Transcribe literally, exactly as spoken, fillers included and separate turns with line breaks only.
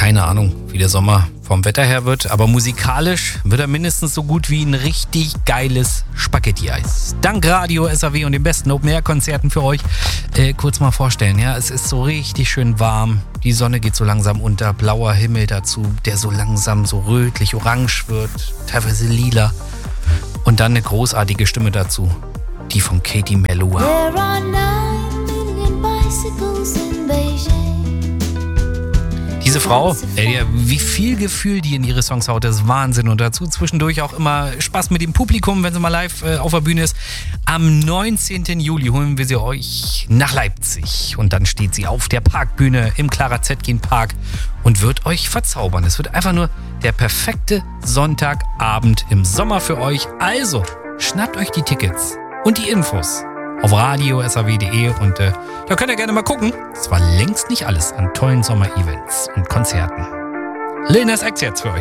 keine Ahnung, wie der Sommer vom Wetter her wird, aber musikalisch wird er mindestens so gut wie ein richtig geiles Spaghetti-Eis. Dank Radio S A W und den besten Open-Air-Konzerten für euch. Äh, kurz mal vorstellen, ja, es ist so richtig schön warm, die Sonne geht so langsam unter, blauer Himmel dazu, der so langsam so rötlich-orange wird, teilweise lila. Und dann eine großartige Stimme dazu, die von Katie Melua.
There are nine million bicycles in Beijing.
Diese Frau, ey, wie viel Gefühl die in ihre Songs haut, das ist Wahnsinn. Und dazu zwischendurch auch immer Spaß mit dem Publikum, wenn sie mal live äh, auf der Bühne ist. Am neunzehnten Juli holen wir sie euch nach Leipzig. Und dann steht sie auf der Parkbühne im Clara Zetkin Park und wird euch verzaubern. Es wird einfach nur der perfekte Sonntagabend im Sommer für euch. Also, schnappt euch die Tickets und die Infos auf radio s a w punkt d e und äh, da könnt ihr gerne mal gucken. Es war längst nicht alles an tollen Sommer-Events und Konzerten. Lil Nas X jetzt für euch.